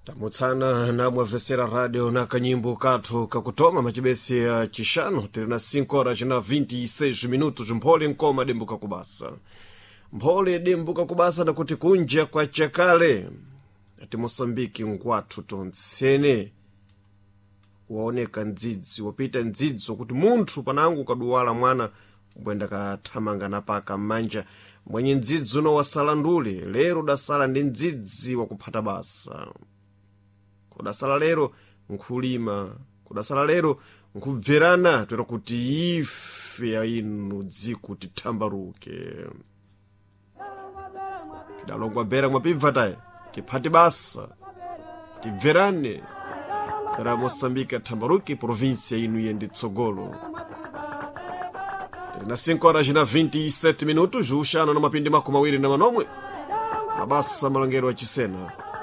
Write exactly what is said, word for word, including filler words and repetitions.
Tamutsana na mwavesera radio na kanyimbo kathu kakutoma machibesi ya chishano tiri na cinco horas na vinte e seis minutos mphole nkoma dembuka kubasa. Mphole dembuka kubasa na kuti kunja kwa chakale. Ati Mosambiki ngwathu tonsene. Waoneka ndzidzi, wapita ndzidzi kuti munthu panangu kaduwala mwana ubwenda kathamanga napaka manja. Mwenye ndzidzi uno wasala ndule, lero dasala ndi ndzidzi wakuphata basa. Kudasala lero nkulima, kudasala lero nkubverana twera kuti ife ya inu dziku titambaruke. Kidalongwa bera mwapimva tae, tiphati basa, tibverane, twera Mosambika tambaruke provinsia inu yendi tsogolo. Na cinco horas na vinte e sete minutos, jushana na mapindi makumi mawiri na manomwe, mabasa malongero wa chisena.